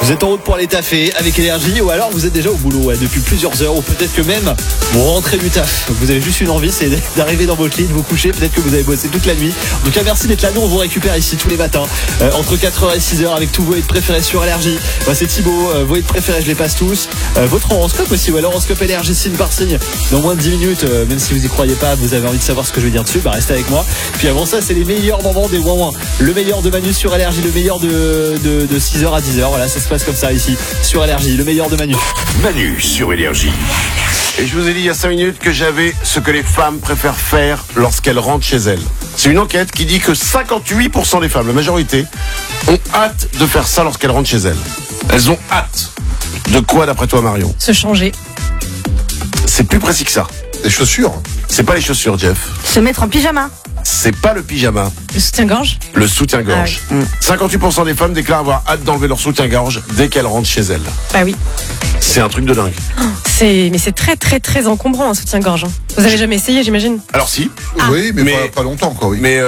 Vous êtes en route pour aller taffer avec énergie, ou alors vous êtes déjà au boulot depuis plusieurs heures, ou peut-être que même vous rentrez du taf. Vous avez juste une envie, c'est d'arriver dans votre lit, de vous coucher. Peut-être que vous avez bossé toute la nuit. En tout cas, merci d'être là. Nous, on vous récupère ici tous les matins entre 4h et 6h avec tous vos hits préférés sur énergie. C'est Thibaut, vos hits préférés, je les passe tous. Votre horoscope aussi, ou alors horoscope énergie signe par signe dans moins de 10 minutes. Même si vous y croyez pas, vous avez envie de savoir ce que je vais dire dessus, restez avec moi. Puis avant ça, c'est les meilleurs moments des ouin-ouin. Le meilleur de Manu sur énergie, le meilleur de 6h à 10h. Voilà, ça se passe comme ça ici sur énergie, le meilleur de Manu. Manu sur énergie. Et je vous ai dit il y a 5 minutes que j'avais ce que les femmes préfèrent faire lorsqu'elles rentrent chez elles. C'est une enquête qui dit que 58% des femmes, la majorité, ont hâte de faire ça lorsqu'elles rentrent chez elles. Elles ont hâte. De quoi d'après toi, Marion? Se changer. C'est plus précis que ça. Les chaussures. C'est pas les chaussures, Jeff. Se mettre en pyjama. C'est pas le pyjama. Le soutien-gorge. Le soutien-gorge. Ah oui. 58% des femmes déclarent avoir hâte d'enlever leur soutien-gorge dès qu'elles rentrent chez elles. Bah oui. C'est un truc de dingue. Mais c'est très très très encombrant un soutien-gorge. Vous avez jamais essayé, j'imagine? Alors si. Oui, mais pas longtemps, quoi, oui. Mais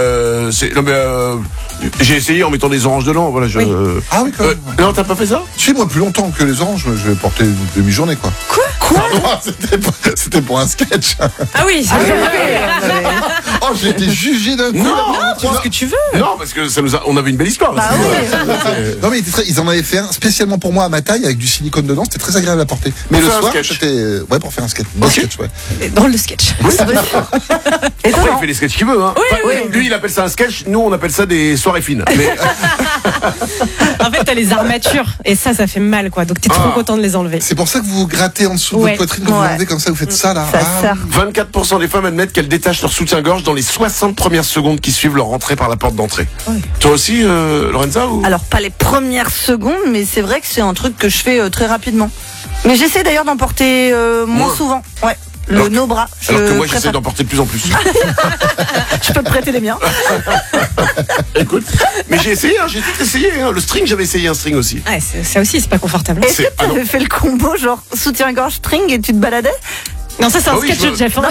j'ai essayé en mettant des oranges dedans. Voilà, Oui. Ah oui, quand même. Non, t'as pas fait ça? Si, moi, plus longtemps que les oranges, je vais porter une demi-journée, quoi. Quoi? C'était pour un sketch. Ah oui, c'est Oh, j'ai été jugé d'un coup. Non, tu fais ce que tu veux. Non, parce que on avait une belle histoire. Là. Non, mais ils en avaient fait un spécialement pour moi à ma taille avec du silicone dedans. C'était très agréable à porter. Mais Pour le faire un soir, sketch. c'était. Ouais, pour faire un sketch. Un sketch, ouais. Dans le sketch. Après, il fait les sketchs qu'il veut. Hein. Lui, il appelle ça un sketch. Nous, on appelle ça des soirées fines. Mais En fait, t'as les armatures et ça fait mal, quoi. Donc t'es trop content de les enlever. C'est pour ça que vous vous grattez en dessous de votre poitrine quand vous l'enlevez comme ça, vous faites ça là. Ça sert. 24% des femmes admettent qu'elles détachent leur soutien-gorge dans les 60 premières secondes qui suivent leur entrée par la porte d'entrée. Oui. Toi aussi, Lorenza ou... Alors, pas les premières secondes, mais c'est vrai que c'est un truc que je fais très rapidement. Mais j'essaie d'ailleurs d'en porter moins souvent. Ouais. Nos bras. Alors que moi, j'essaie d'en porter de plus en plus. Je peux te prêter les miens. Écoute, mais j'ai essayé, j'ai tout essayé. Le string, j'avais essayé un string aussi. Ouais, ça aussi, c'est pas confortable. Est-ce que tu avais fait le combo genre soutien-gorge string et tu te baladais? Non, ça c'est un sketch de Jeff. Hein.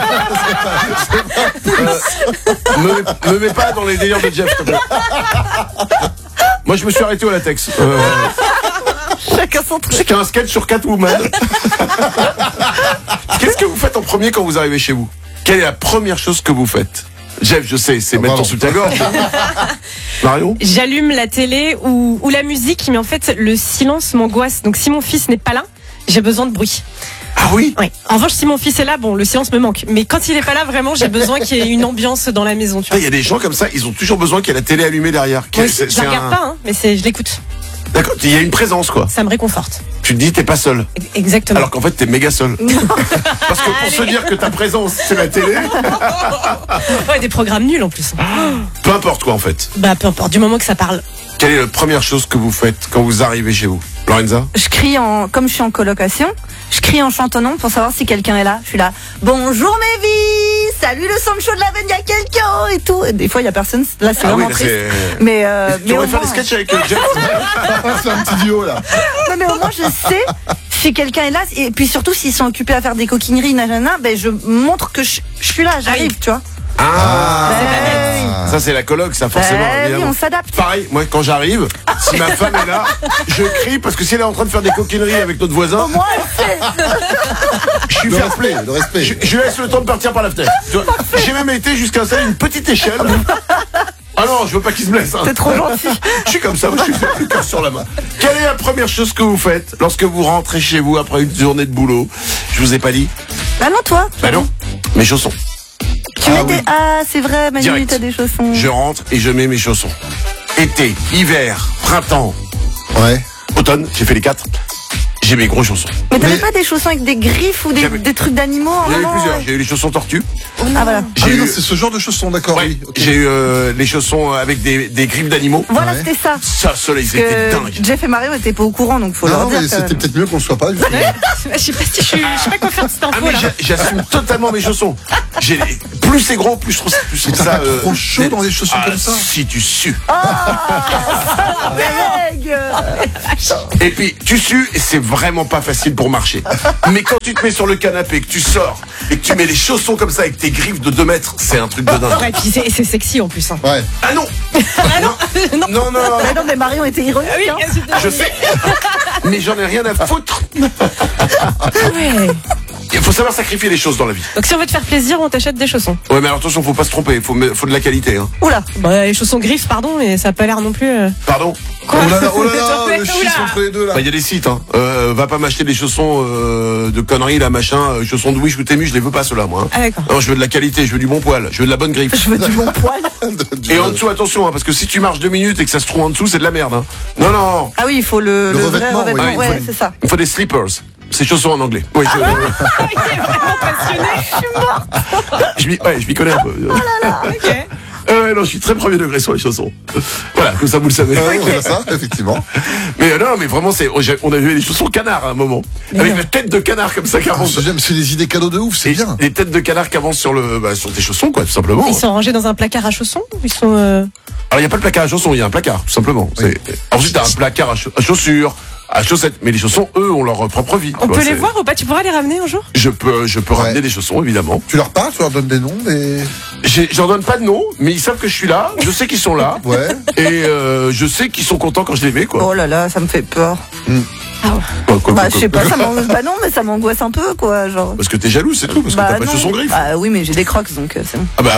Me mets pas dans les délires de Jeff, s'il te plaît. Moi, je me suis arrêté au latex. Chacun son truc. C'était un sketch sur Catwoman. Qu'est-ce que vous faites en premier quand vous arrivez chez vous? Quelle est la première chose que vous faites? Jeff, je sais, c'est mettre ton soutien-gorge. Marion? J'allume la télé ou la musique, mais en fait, le silence m'angoisse. Donc si mon fils n'est pas là, j'ai besoin de bruit. Ah oui? Oui. En revanche, si mon fils est là, bon, le silence me manque. Mais quand il est pas là, vraiment, j'ai besoin qu'il y ait une ambiance dans la maison. Tu vois. Il y a des gens comme ça, ils ont toujours besoin qu'il y ait la télé allumée derrière. Moi aussi, je la regarde pas, hein, mais je l'écoute. D'accord, il y a une présence, quoi. Ça me réconforte. Tu te dis, t'es pas seul. Exactement. Alors qu'en fait, t'es méga seul. Parce que pour se dire que ta présence, c'est la télé. Ouais, des programmes nuls en plus. Peu importe, quoi, en fait. Bah, peu importe, du moment que ça parle. Quelle est la première chose que vous faites quand vous arrivez chez vous? Lorenza? Je crie comme je suis en colocation, je crie en chantonnant pour savoir si quelqu'un est là. Je suis là. Bonjour mes vies, salut le son chaud de la veine, il y a quelqu'un et tout. Et des fois il y a personne. Là c'est vraiment triste. Mais tu aurais au faire moins... des sketchs avec Jeff. C'est un petit duo là. Non mais au moins je sais si quelqu'un est là. Et puis surtout s'ils sont occupés à faire des coquineries, ben je montre que je suis là, j'arrive, tu vois. Ça c'est la coloc, ça forcément. Oui, on s'adapte. Pareil, moi quand j'arrive, si ma femme est là, je crie parce que si elle est en train de faire des coquineries avec notre voisin, Moi elle fait. je suis fair play. Le respect. Je laisse le temps de partir par la fenêtre. Tu vois, j'ai même été jusqu'à installer une petite échelle. Ah non, je veux pas qu'il se blesse. Hein. T'es trop gentil. Je suis comme ça, moi, je suis le cœur sur la main. Quelle est la première chose que vous faites lorsque vous rentrez chez vous après une journée de boulot? Je vous ai pas dit. Bah non toi. Bah non, mes chaussons. Tu mets des... Ah c'est vrai, Manu, Direct. t'as des chaussons. Je rentre et je mets mes chaussons. Été, hiver, printemps, Ouais. automne, j'ai fait les 4. J'ai mes gros chaussons. Mais t'avais pas des chaussons avec des griffes ou des trucs d'animaux? Il y en avait vraiment, plusieurs. J'ai eu les chaussons tortues. Ah voilà. Ah oui, non, c'est ce genre de chaussons, d'accord, Ouais. oui. ok. J'ai eu les chaussons avec des griffes d'animaux. Voilà, Ouais. c'était ça. Ça, ceux-là, ils étaient dingues. Jeff et Mario étaient pas au courant, donc faut Non, leur dire. mais quand c'était même. peut-être mieux qu'on le soit pas. justement. Je sais pas si je sais pas quoi faire de cette Ah info mais là. j'assume totalement mes chaussons. Plus c'est gros, plus je trouve Mais t'as ça. pas trop chaud dans des chaussons comme ça? Si tu sues. Beg. Et puis, tu sues et c'est vraiment pas facile pour marcher. Mais quand tu te mets sur le canapé, que tu sors et que tu mets les chaussons comme ça avec tes griffes de 2 mètres, c'est un truc de dingue. Ouais, puis c'est sexy en plus. Hein. Ouais. Ah non! Non. Non, non, Ah non, mais Marion était ironique. Ah oui, hein. je sais. Mais j'en ai rien à foutre. ouais. Il faut savoir sacrifier les choses dans la vie. Donc si on veut te faire plaisir, on t'achète des chaussons. Ouais, mais alors attention, faut pas se tromper, faut de la qualité. Hein. Oula. Bah, les chaussons griffes, pardon, mais ça a pas l'air non plus. Pardon? Oh là là, le Oula. schisme entre les deux là. Bah, y a des sites, hein. Va pas m'acheter des chaussons de conneries, là, machin. Chaussons de Wish ou Temu, je les veux pas, ceux-là, moi. Hein. Ah d'accord. Non, je veux de la qualité, je veux du bon poil, je veux de la bonne griffe. Je veux du bon poil. Et en dessous, attention, hein, parce que si tu marches 2 minutes et que ça se trouve en dessous, c'est de la merde. Hein. Non, non. Ah oui, il faut le vrai revêtement, revêtement. oui. Ouais, c'est ça. Il faut des slippers. C'est chaussons en anglais. Oui, Il est vraiment passionné. Je suis morte. je m'y connais un peu. Ok. Non, je suis très premier degré sur les chaussons. Voilà, comme ça vous le savez. Ouais, c'est ça, effectivement. Mais non, mais vraiment, on a vu les chaussons canards à un moment. Avec la tête de canard comme ça qui avance. J'aime, c'est des idées cadeaux de ouf, c'est bien. Les têtes de canard qui avancent sur tes chaussons, quoi, tout simplement. Ils sont rangés dans un placard à chaussons ou ils sont. Alors, il n'y a pas de placard à chaussons, il y a un placard, tout simplement. Oui. Ensuite, t'as un placard à chaussures, à chaussettes. Mais les chaussons, eux, ont leur propre vie. On quoi, peut les c'est- voir ou pas? Tu pourras les ramener un jour? Je peux ramener des chaussons, évidemment. Tu leur parles, tu leur donnes des noms, des. J'en donne pas de nom, mais ils savent que je suis là. Je sais qu'ils sont là. Ouais. Et je sais qu'ils sont contents quand je les mets, quoi. Oh là là, ça me fait peur. Quoi, Bah, je sais pas, bah non, mais ça m'angoisse un peu, quoi, genre. Parce que t'es jaloux, c'est tout. Parce que Bah t'as pas de non. chaussons griffes. Bah oui, mais j'ai des crocs, donc c'est bon. Ah bah.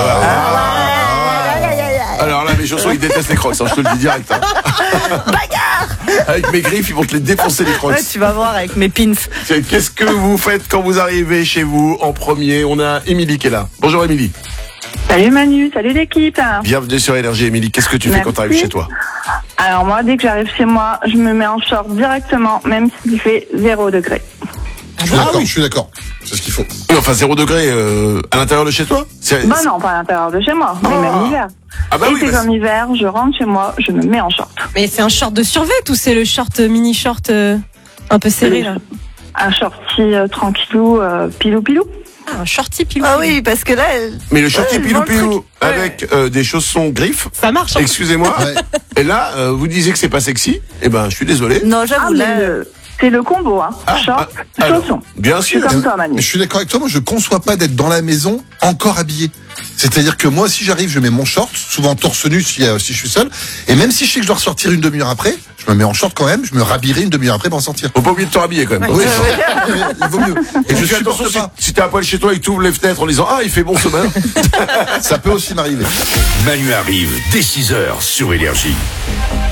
Alors là, mes chaussons, ils détestent les crocs, hein, je te le dis direct. Hein. Bagarre. Avec mes griffes, ils vont te les défoncer, les crocs. Ouais, tu vas voir avec mes pins. Qu'est-ce que vous faites quand vous arrivez chez vous en premier? On a Émilie qui est là. Bonjour Émilie. Salut Manu, salut l'équipe. Bienvenue sur Énergie. Émilie, qu'est-ce que tu fais quand tu arrives Merci. chez toi? Alors moi, dès que j'arrive chez moi, je me mets en short directement, même s'il fait 0 degré. Je suis d'accord. C'est ce qu'il faut. Oui, enfin, 0 degré à l'intérieur de chez toi? Bah non, pas à l'intérieur de chez moi, mais même l'hiver. Ah bah oui, Été bah, comme hiver, je rentre chez moi, je me mets en short. Mais c'est un short de survêt ou c'est le short mini short un peu serré là? Un shorty tranquillou, pilou-pilou. Ah, un shorty pilou. Ah oui, parce que là, mais le shorty Ouais, je vois le pilou-pilou truc. avec des chaussons griffes, Ça marche. Hein. excusez-moi. Ouais. Et là, vous disiez que c'est pas sexy. Eh ben, je suis désolé. non, j'avoue, mais là. c'est le combo, hein. Short, alors, chaussons. bien C'est sûr. comme toi Manu. Je suis d'accord avec toi, moi je conçois pas d'être dans la maison encore habillé. C'est-à-dire que moi, si j'arrive, je mets mon short, souvent torse nu si je suis seul, et même si je sais que je dois ressortir une demi-heure après, je me mets en short quand même, je me rhabillerai une demi-heure après pour en sortir. Faut pas oublier de te rhabiller quand même. Oui, il vaut mieux. Et Et je fais supporte attention pas. si t'es à poil chez toi et que tu ouvres les fenêtres en disant ah il fait bon ce matin. Ça peut aussi m'arriver. Manu arrive dès 6h sur Énergie.